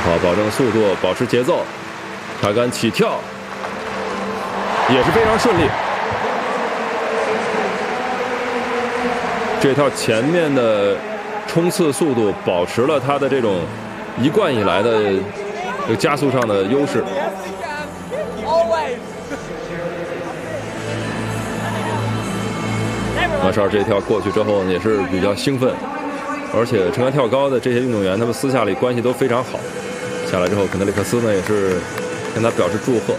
好，保证速度，保持节奏，插杆起跳，也是非常顺利。这套前面的冲刺速度保持了他的这种一贯以来的加速上的优势。马绍尔这一跳过去之后也是比较兴奋，而且撑杆跳高的这些运动员，他们私下里关系都非常好。下来之后，肯德里克斯呢也是跟他表示祝贺。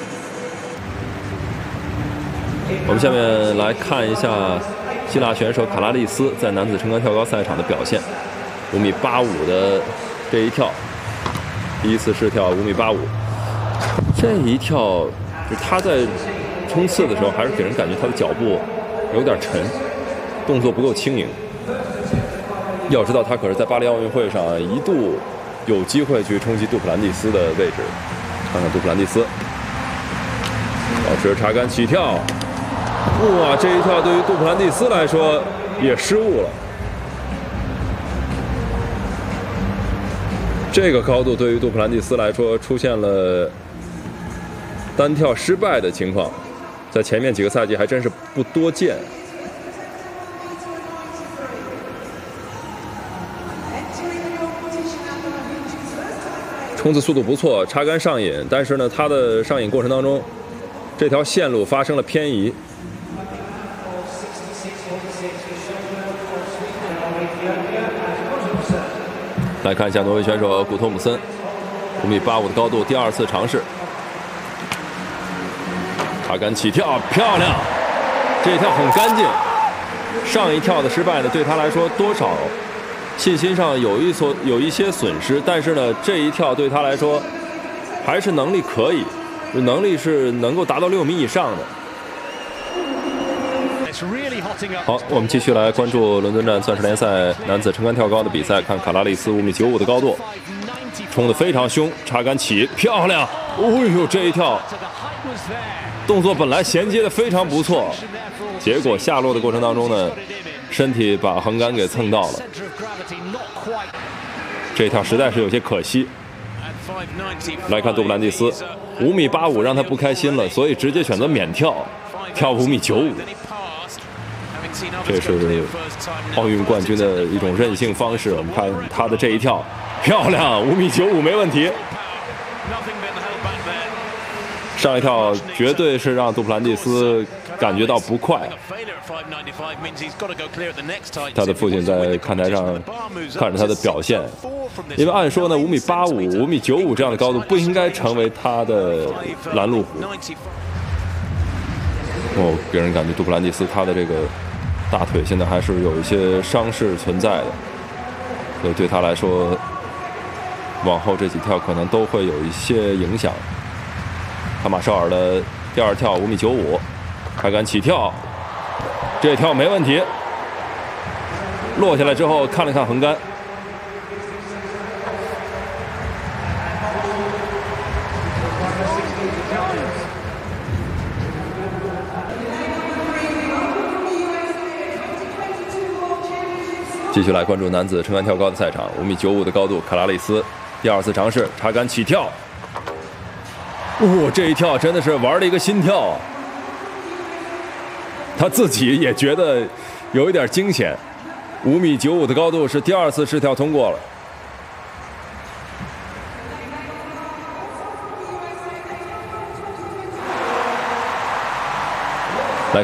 我们下面来看一下希腊选手卡拉利斯在男子撑杆跳高赛场的表现。5.85米的这一跳，第一次试跳5.85米，这一跳就他在冲刺的时候，还是给人感觉他的脚步有点沉，动作不够轻盈。要知道，他可是在巴黎奥运会上一度有机会去冲击杜普兰蒂斯的位置。看看杜普兰蒂斯，保持插杆起跳，哇，这一跳对于杜普兰蒂斯来说也失误了。这个高度对于杜普兰蒂斯来说出现了单跳失败的情况，在前面几个赛季还真是不多见。冲刺速度不错，插杆上引，但是呢，他的上引过程当中，这条线路发生了偏移。来看一下挪威选手古托姆森，5.85米的高度，第二次尝试，插杆起跳，漂亮，这一跳很干净。上一跳的失败呢，对他来说多少信心上有一些损失，但是呢，这一跳对他来说还是能力可以，能力是能够达到6米以上的。好，我们继续来关注伦敦站钻石联赛男子撑杆跳高的比赛，看卡拉利斯5.95米的高度，冲得非常凶，插杆起，漂亮！哦呦，这一跳动作本来衔接的非常不错，结果下落的过程当中呢，身体把横杆给蹭到了，这一跳实在是有些可惜。来看杜普兰蒂斯，5.85米让他不开心了，所以直接选择免跳，跳5.95米。这是奥运冠军的一种任性方式。我们看他的这一跳，漂亮，5.95米没问题。上一跳绝对是让杜普兰蒂斯感觉到不快。他的父亲在看台上看着他的表现，因为按说呢，5.85米、5.95米这样的高度不应该成为他的拦路虎。给人感觉杜普兰蒂斯他的这个大腿现在还是有一些伤势存在的，所以对他来说，往后这几跳可能都会有一些影响。看马绍尔的第二跳5.95米，开杆起跳，这跳没问题。落下来之后看了看横杆，继续来关注男子撑杆跳高的赛场，5.95米的高度，卡拉利斯第二次尝试插杆起跳。这一跳真的是玩了一个心跳啊！他自己也觉得有一点惊险。5.95米的高度是第二次试跳通过了。